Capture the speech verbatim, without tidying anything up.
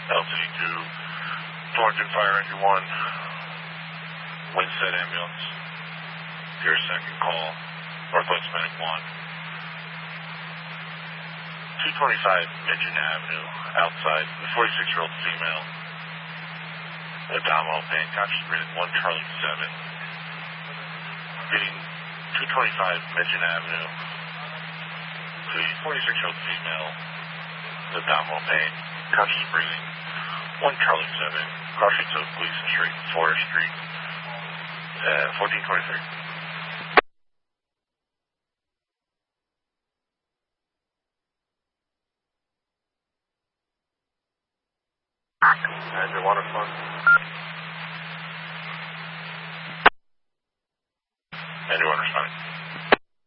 L C D two, Thornton Fire Engine one, Winston Ambulance, your second call, Northwest Medic one, two twenty-five Michigan Avenue, outside, the forty-six-year-old female, abdominal pain, conscious breathing, one Charlie seven, getting two twenty-five Michigan Avenue, the forty-six-year-old female, abdominal pain, conscious breathing, one Charlie seven, crossing to Gleason Street, Forest Street, uh, fourteen twenty-three. Andrew Waterfront. Andrew Waterfront.